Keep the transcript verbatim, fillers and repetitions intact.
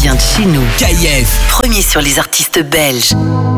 vient de chez nous. K I F. Premier sur les artistes belges.